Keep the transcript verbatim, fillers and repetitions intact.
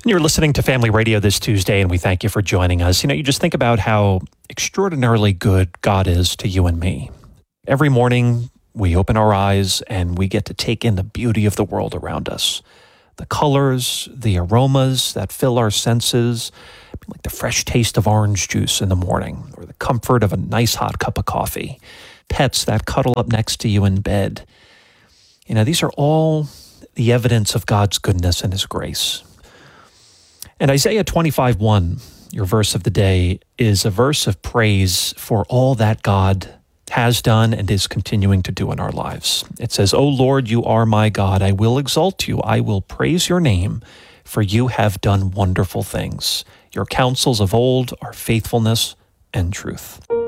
And you're listening to Family Radio this Tuesday, and we thank you for joining us. You know, you just think about how extraordinarily good God is to you and me. Every morning, we open our eyes and we get to take in the beauty of the world around us. The colors, the aromas that fill our senses, like the fresh taste of orange juice in the morning, or the comfort of a nice hot cup of coffee. Pets that cuddle up next to you in bed. You know, these are all the evidence of God's goodness and His grace. And Isaiah twenty-five one, your verse of the day, is a verse of praise for all that God has done and is continuing to do in our lives. It says, "O Lord, you are my God. I will exalt you. I will praise your name, for you have done wonderful things. Your counsels of old are faithfulness and truth."